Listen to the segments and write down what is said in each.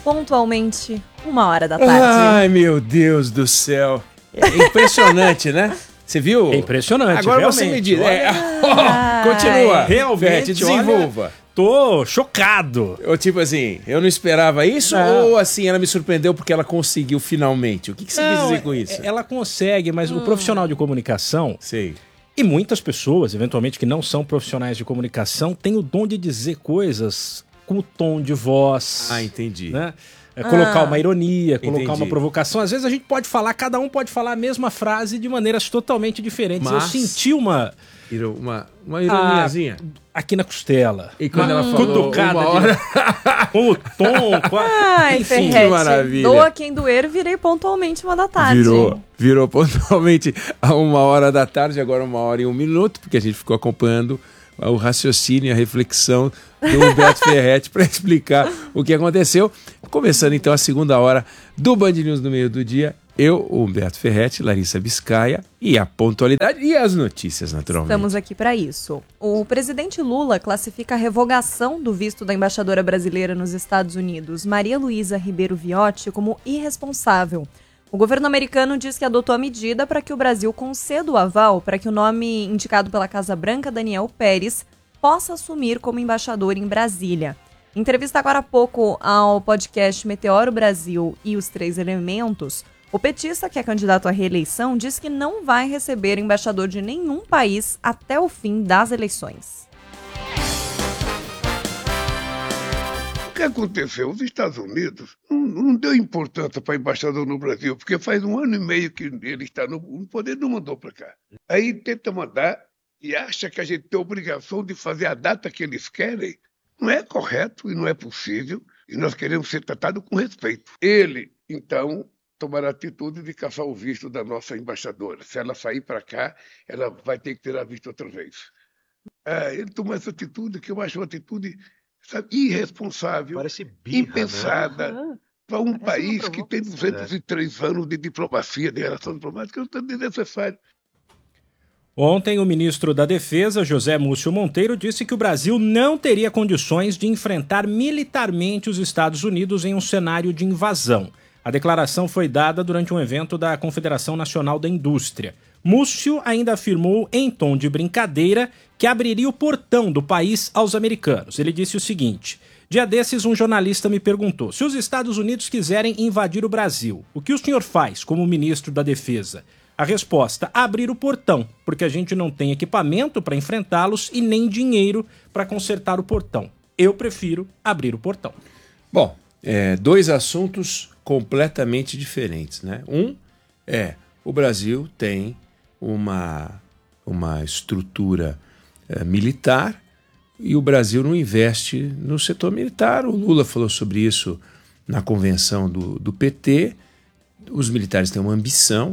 pontualmente 1h da tarde. Ai, meu Deus do céu. É impressionante, né? Você viu? É impressionante, agora realmente. você me diz. Continua. Realmente, desenvolva. Olha, tô chocado. Tipo assim, eu não esperava isso ou assim, ela me surpreendeu porque ela conseguiu finalmente? O que você quis dizer com isso? Ela consegue, mas o profissional de comunicação... Sei. E muitas pessoas, eventualmente, que não são profissionais de comunicação, têm o dom de dizer coisas com o tom de voz. Ah, entendi. Né? Colocar uma ironia, colocar Entendi. uma provocação. Às vezes a gente pode falar, cada um pode falar a mesma frase de maneiras totalmente diferentes. Mas... Eu senti uma ironiazinha. Aqui na costela. E quando ela falou cutucada uma hora... com o tom. Ai, enfim, Ferretti, que maravilha. doa quem doer, virei pontualmente 1h da tarde. Virou pontualmente a 1h da tarde, agora 1h01, porque a gente ficou acompanhando o raciocínio e a reflexão do Humberto Ferretti para explicar o que aconteceu. Começando então a segunda hora do Band News no meio do dia. Eu, o Humberto Ferretti, Larissa Biscaia e a pontualidade e as notícias, naturalmente. Estamos aqui para isso. O presidente Lula classifica a revogação do visto da embaixadora brasileira nos Estados Unidos, Maria Luísa Ribeiro Viotti, como irresponsável. O governo americano diz que adotou a medida para que o Brasil conceda o aval para que o nome indicado pela Casa Branca, Daniel Pérez, possa assumir como embaixador em Brasília. Em entrevista agora há pouco ao podcast Meteoro Brasil e os Três Elementos, o petista, que é candidato à reeleição, diz que não vai receber embaixador de nenhum país até o fim das eleições. O que aconteceu? Os Estados Unidos não deu importância para embaixador no Brasil, porque faz 1 ano e meio que ele está no poder, não mandou para cá. Aí tenta mandar e acha que a gente tem a obrigação de fazer a data que eles querem. Não é correto e não é possível, e nós queremos ser tratados com respeito. Ele, então, tomará a atitude de caçar o visto da nossa embaixadora. Se ela sair para cá, ela vai ter que tirar visto outra vez. Ele tomou essa atitude que eu acho uma atitude, sabe, irresponsável, impensada, né? Para um país que tem 203 anos de diplomacia, de relação diplomática, é desnecessário. Ontem, o ministro da Defesa, José Múcio Monteiro, disse que o Brasil não teria condições de enfrentar militarmente os Estados Unidos em um cenário de invasão. A declaração foi dada durante um evento da Confederação Nacional da Indústria. Múcio ainda afirmou, em tom de brincadeira, que abriria o portão do país aos americanos. Ele disse o seguinte: dia desses, um jornalista me perguntou: se os Estados Unidos quiserem invadir o Brasil, o que o senhor faz como ministro da Defesa? A resposta: abrir o portão, porque a gente não tem equipamento para enfrentá-los e nem dinheiro para consertar o portão. Eu prefiro abrir o portão. Bom, dois assuntos completamente diferentes, né? O Brasil tem uma estrutura militar e o Brasil não investe no setor militar. O Lula falou sobre isso na convenção do PT. Os militares têm uma ambição,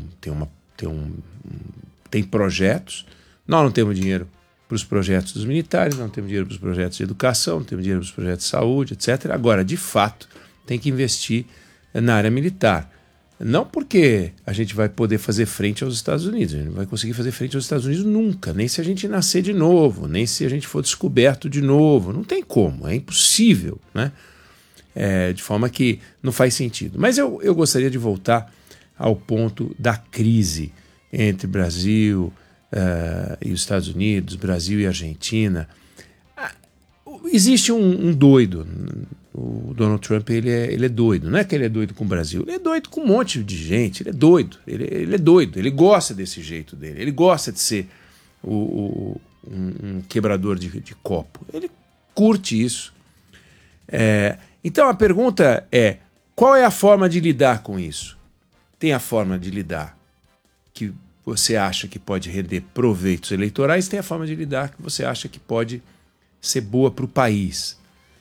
têm projetos. Nós não temos dinheiro para os projetos dos militares, não temos dinheiro para os projetos de educação, não temos dinheiro para os projetos de saúde, etc. Agora, de fato, tem que investir na área militar. Não porque a gente vai poder fazer frente aos Estados Unidos, a gente não vai conseguir fazer frente aos Estados Unidos nunca, nem se a gente nascer de novo, nem se a gente for descoberto de novo. Não tem como, é impossível, né? De forma que não faz sentido. Mas eu gostaria de voltar ao ponto da crise entre Brasil e os Estados Unidos, Brasil e Argentina. Existe um doido. O Donald Trump ele é doido. Não é que ele é doido com o Brasil, ele é doido com um monte de gente. Ele é doido. Ele é doido. Ele gosta desse jeito dele. Ele gosta de ser um quebrador de copo. Ele curte isso. Então a pergunta é: qual é a forma de lidar com isso? Tem a forma de lidar que você acha que pode render proveitos eleitorais, tem a forma de lidar que você acha que pode ser boa para o país.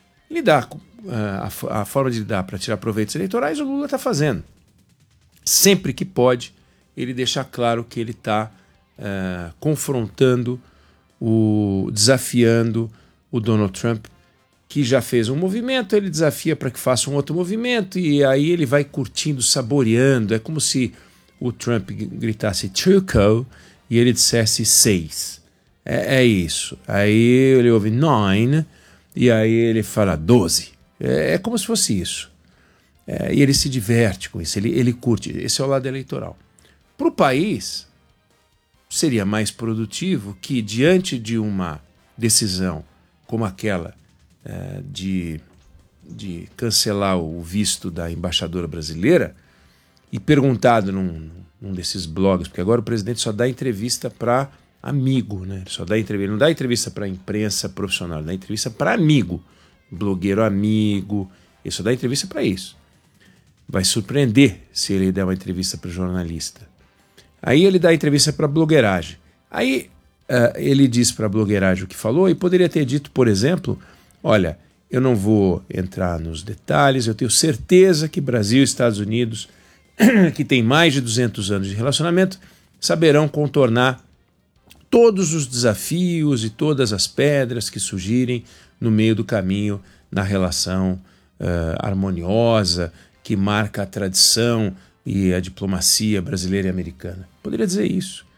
A forma de lidar para tirar proveitos eleitorais, o Lula está fazendo. Sempre que pode, ele deixa claro que ele está confrontando, desafiando o Donald Trump, que já fez um movimento, ele desafia para que faça um outro movimento, e aí ele vai curtindo, saboreando. É como se o Trump gritasse "Truco" e ele dissesse 6. É isso. Aí ele ouve 9 e aí ele fala 12. É como se fosse isso. E ele se diverte com isso, ele curte. Esse é o lado eleitoral. Para o país, seria mais produtivo que, diante de uma decisão como aquela de cancelar o visto da embaixadora brasileira, e perguntado num desses blogs, porque agora o presidente só dá entrevista para amigo, né? Ele não dá entrevista para imprensa profissional, ele dá entrevista para amigo, blogueiro amigo, ele só dá entrevista para isso. Vai surpreender se ele der uma entrevista para jornalista. Aí ele dá entrevista para blogueiragem. Aí ele diz para a blogueiragem o que falou e poderia ter dito, por exemplo, olha, eu não vou entrar nos detalhes, eu tenho certeza que Brasil e Estados Unidos, que tem mais de 200 anos de relacionamento, saberão contornar todos os desafios e todas as pedras que surgirem no meio do caminho na relação harmoniosa que marca a tradição e a diplomacia brasileira e americana. Poderia dizer isso.